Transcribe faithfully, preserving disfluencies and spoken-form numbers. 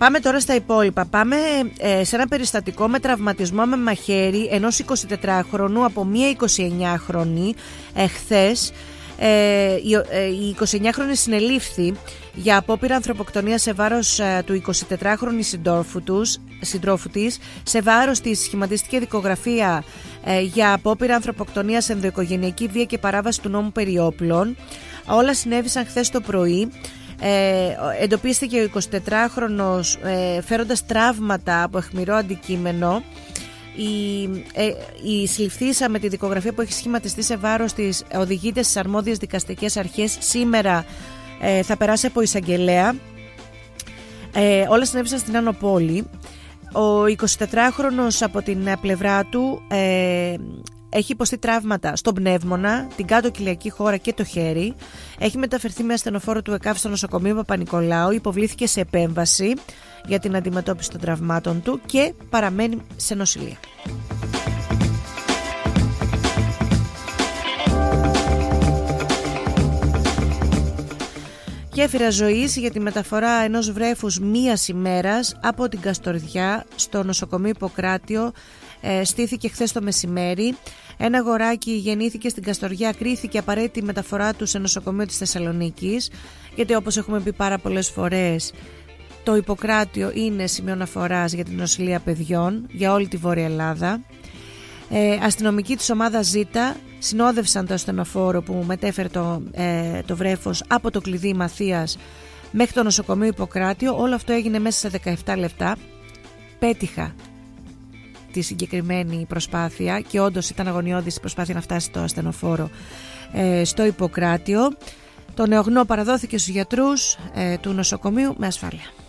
Πάμε τώρα στα υπόλοιπα. Πάμε ε, σε ένα περιστατικό με τραυματισμό με μαχαίρι ενός εικοσιτετράχρονου από μία εικοσιεννιάχρονη εχθές. Ε, η, ε, η εικοσιεννιάχρονη συνελήφθη για απόπειρα ανθρωποκτονίας σε βάρος ε, του εικοσιτετράχρονου συντρόφου, τους, συντρόφου της. Σε βάρος της σχηματίστηκε δικογραφία ε, για απόπειρα ανθρωποκτονίας, ενδοοικογενειακή βία και παράβαση του νόμου περί όπλων. Όλα συνέβησαν χθες το πρωί. Ε, εντοπίστηκε ο εικοσιτετράχρονος ε, φέροντας τραύματα από αιχμηρό αντικείμενο. Η, ε, η συλληφθήσα με τη δικογραφία που έχει σχηματιστεί σε βάρος της οδηγείται στις αρμόδιες δικαστικές αρχές. Σήμερα ε, θα περάσει από εισαγγελέα. ε, Όλα συνέβησαν στην Άνω Πόλη. Ο εικοσιτετράχρονος από την πλευρά του ε, έχει υποστεί τραύματα στον πνεύμονα, την κάτω κοιλιακή χώρα και το χέρι. Έχει μεταφερθεί με ασθενοφόρο του ΕΚΑΒ στο νοσοκομείο Παπα-Νικολάου. Υποβλήθηκε σε επέμβαση για την αντιμετώπιση των τραυμάτων του και παραμένει σε νοσηλεία. Γέφυρα ζωής για τη μεταφορά ενός βρέφους μίας ημέρας από την Καστορδιά στο νοσοκομείο Ιπποκράτιο ε, στήθηκε χθες το μεσημέρι. Ένα αγοράκι γεννήθηκε στην Καστοριά, κρίθηκε απαραίτητη η μεταφορά του σε νοσοκομείο της Θεσσαλονίκης, γιατί όπως έχουμε πει πάρα πολλές φορές, το Ιπποκράτιο είναι σημείο αναφοράς για την νοσηλεία παιδιών για όλη τη Βόρεια Ελλάδα. Ε, αστυνομικοί της ομάδας Ζ συνόδευσαν το ασθενοφόρο που μετέφερε το, ε, το βρέφος από το Κλειδί Μαθίας μέχρι το νοσοκομείο Ιπποκράτιο. Όλο αυτό έγινε μέσα σε δεκαεπτά λεπτά. Πέτυχα τη συγκεκριμένη προσπάθεια και όντως ήταν αγωνιώδης η προσπάθεια να φτάσει το ασθενοφόρο ε, στο Ιπποκράτιο. Το νεογνώ παραδόθηκε στους γιατρούς ε, του νοσοκομείου με ασφάλεια.